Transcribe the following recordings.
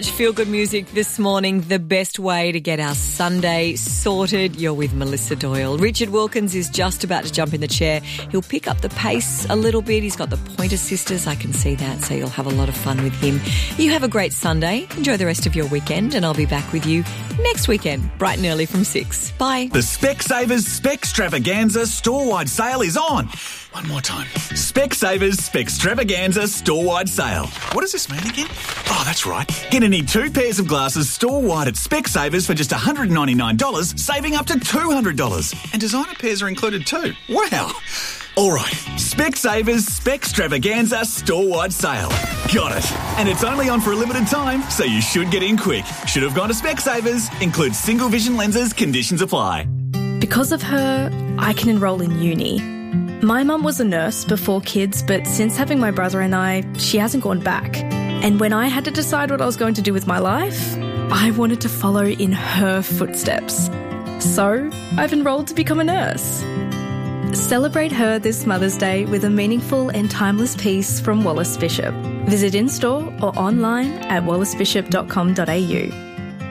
Feel good music this morning, the best way to get our Sunday sorted. You're with Melissa Doyle. Richard Wilkins is just about to jump in the chair. He'll pick up the pace a little bit. He's got the Pointer Sisters, I can see that, so you'll have a lot of fun with him. You have a great Sunday. Enjoy the rest of your weekend, and I'll be back with you next weekend, bright and early from 6. Bye. The Specsavers Specstravaganza store-wide sale is on. One more time. Specsavers Specstravaganza store-wide sale. What does this mean again? Oh, that's right. Get any 2 pairs of glasses store-wide at Specsavers for just $199, saving up to $200. And designer pairs are included too. Wow. All right. Specsavers Specstravaganza store-wide sale. Got it. And it's only on for a limited time, so you should get in quick. Should have gone to Specsavers. Includes single vision lenses. Conditions apply. Because of her, I can enrol in uni. My mum was a nurse before kids, but since having my brother and I, she hasn't gone back. And when I had to decide what I was going to do with my life, I wanted to follow in her footsteps. So I've enrolled to become a nurse. Celebrate her this Mother's Day with a meaningful and timeless piece from Wallace Bishop. Visit in-store or online at wallacebishop.com.au.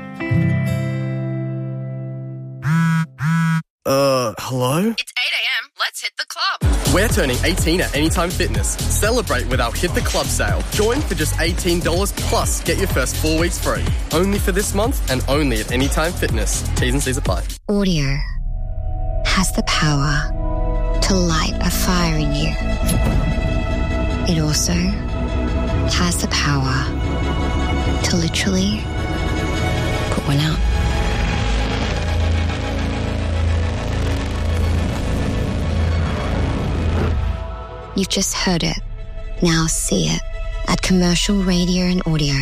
Hello? It's 8 a.m. Let's hit the club. We're turning 18 at Anytime Fitness. Celebrate with our Hit the Club sale. Join for just $18 plus get your first 4 weeks free. Only for this month and only at Anytime Fitness. T's and C's apply. Audio has the power to light a fire in you. It also has the power to literally put one out. You've just heard it. Now see it at Commercial Radio and Audio.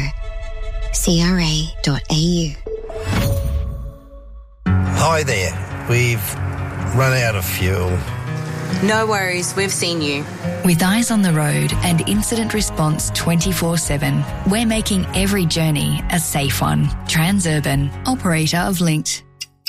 CRA.au. Hi there. We've run out of fuel. No worries, we've seen you. With eyes on the road and incident response 24/7, we're making every journey a safe one. Transurban, operator of Linked.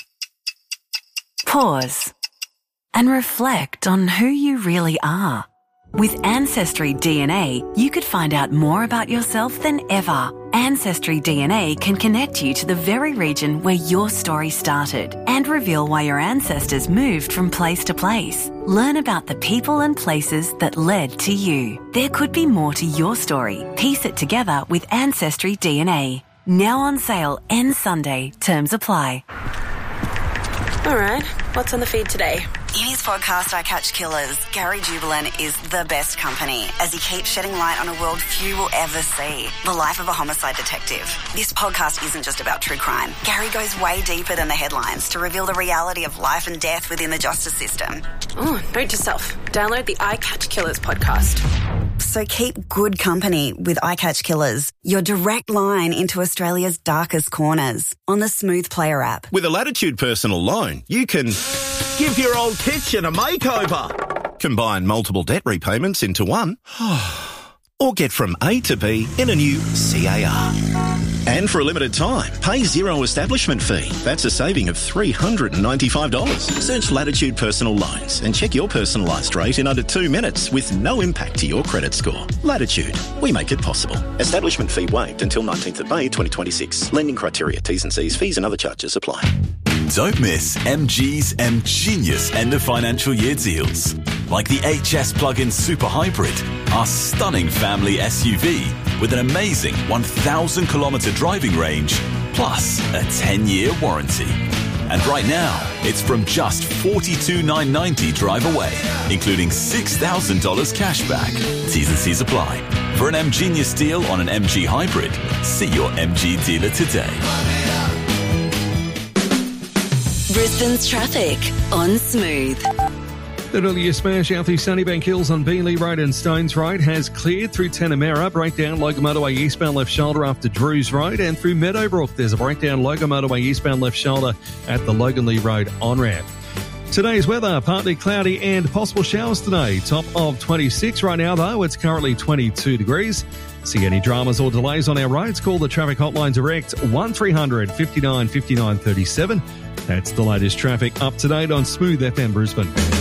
Pause and reflect on who you really are. With Ancestry DNA, you could find out more about yourself than ever. Ancestry DNA can connect you to the very region where your story started and reveal why your ancestors moved from place to place. Learn about the people and places that led to you. There could be more to your story. Piece it together with Ancestry DNA. Now on sale, ends Sunday. Terms apply. All right, what's on the feed today? In his podcast, I Catch Killers, Gary Jubilant is the best company as he keeps shedding light on a world few will ever see, the life of a homicide detective. This podcast isn't just about true crime. Gary goes way deeper than the headlines to reveal the reality of life and death within the justice system. Oh, note to self. Download the I Catch Killers podcast. So keep good company with I Catch Killers, your direct line into Australia's darkest corners on the Smooth Player app. With a Latitude personal loan, you can give your old kitchen a makeover, combine multiple debt repayments into one, or get from A to B in a new CAR. And for a limited time, pay zero establishment fee. That's a saving of $395. Search Latitude Personal Loans and check your personalised rate in under 2 minutes with no impact to your credit score. Latitude, we make it possible. Establishment fee waived until 19th of May 2026. Lending criteria, T's and C's, fees and other charges apply. Don't miss MG's M-Genius end of financial year deals. Like the HS plug-in Super Hybrid, our stunning family SUV with an amazing 1,000 kilometre driving range, plus a 10-year warranty. And right now, it's from just $42,990 drive away, including $6,000 cash back. T's and C's apply. For an M-Genius deal on an MG Hybrid, see your MG dealer today. Brisbane's traffic on Smooth. That earlier smash out through Sunnybank Hills on Beanley Road and Stones Road has cleared through Tanamera. Breakdown Logan Motorway eastbound left shoulder after Drews Road, and through Meadowbrook there's a breakdown Logan Motorway eastbound left shoulder at the Loganley Road on-ramp. Today's weather, partly cloudy and possible showers today. Top of 26 right now though, it's currently 22 degrees. See any dramas or delays on our roads, call the traffic hotline direct 1300 59 59 37. That's the latest traffic up to date on Smooth FM Brisbane.